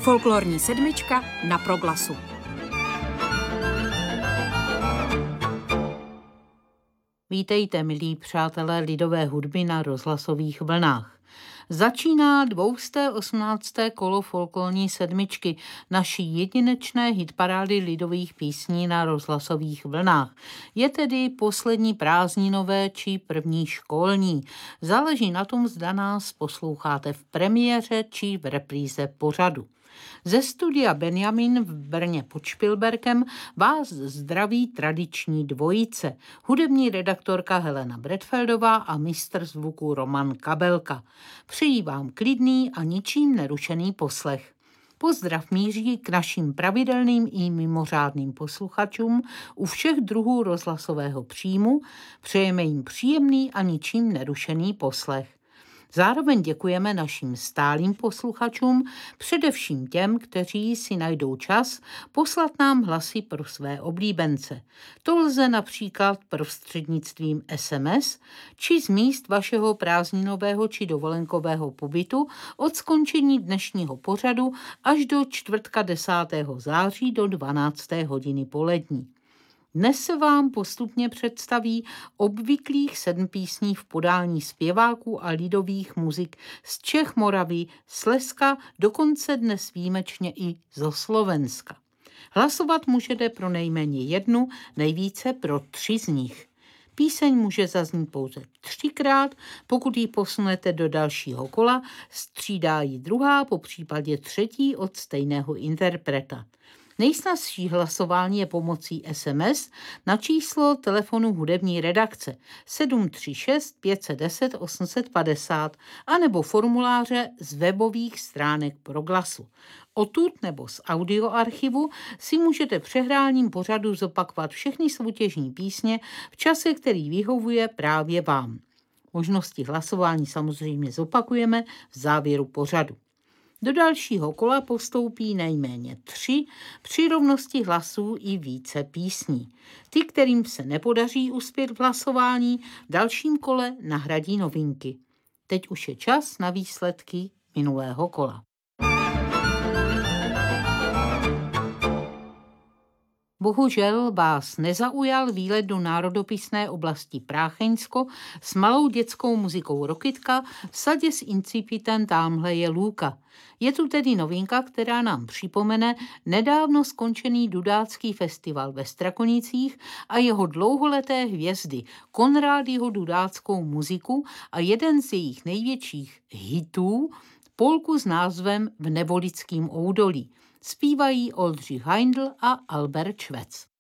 Folklorní sedmička na Proglasu. Vítejte, milí přátelé lidové hudby na rozhlasových vlnách. Začíná 218. kolo folklorní sedmičky, naší jedinečné hitparády lidových písní na rozhlasových vlnách. Je tedy poslední prázdninové či první školní. Záleží na tom, zda nás posloucháte v premiéře či v repríze pořadu. Ze studia Benjamin v Brně pod Špilberkem vás zdraví tradiční dvojice, hudební redaktorka Helena Bredfeldová a mistr zvuku Roman Kabelka. Přeji vám klidný a ničím nerušený poslech. Pozdrav míří k našim pravidelným i mimořádným posluchačům u všech druhů rozhlasového příjmu, přejeme jim příjemný a ničím nerušený poslech. Zároveň děkujeme našim stálým posluchačům, především těm, kteří si najdou čas poslat nám hlasy pro své oblíbence. To lze například prostřednictvím SMS či z míst vašeho prázdninového či dovolenkového pobytu od skončení dnešního pořadu až do čtvrtka 10. září do 12. hodiny polední. Dnes se vám postupně představí obvyklých 7 písní v podání zpěváků a lidových muzik z Čech, Moravy, Slezska, dokonce dnes výjimečně i zo Slovenska. Hlasovat můžete pro nejméně jednu, nejvíce pro 3 z nich. Píseň může zaznít pouze 3krát, pokud ji posunete do dalšího kola, střídá ji druhá, popřípadě třetí od stejného interpreta. Nejsnazší hlasování je pomocí SMS na číslo telefonu hudební redakce 736 510 850 anebo formuláře z webových stránek Proglasu. Odtud nebo z audioarchivu si můžete přehráním pořadu zopakovat všechny soutěžní písně v čase, který vyhovuje právě vám. Možnosti hlasování samozřejmě zopakujeme v závěru pořadu. Do dalšího kola postoupí nejméně 3 při rovnosti hlasů i více písní. Ty, kterým se nepodaří uspět v hlasování, v dalším kole nahradí novinky. Teď už je čas na výsledky minulého kola. Bohužel vás nezaujal výlet do národopisné oblasti Prácheňsko s malou dětskou muzikou Rokytka v sadě s incipitem Támhle je lůka. Je tu tedy novinka, která nám připomene nedávno skončený dudácký festival ve Strakonicích a jeho dlouholeté hvězdy, Konrádyho dudáckou muziku a jeden z jejich největších hitů, polku s názvem V nevolickým údolí. Zpívají Oldřich Heindl a Albert Švec.